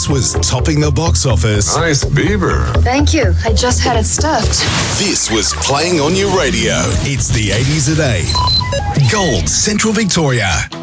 was topping the box office. Nice beaver. Thank you. I just had it stuffed. This was playing on your radio. It's the 80s at 8. Gold, Central Victoria.